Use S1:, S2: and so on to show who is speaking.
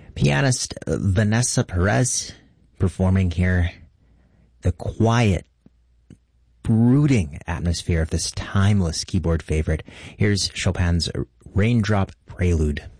S1: Pianist Vanessa Perez performing here. The quiet, brooding atmosphere of this timeless keyboard favorite. Here's Chopin's Raindrop Prelude.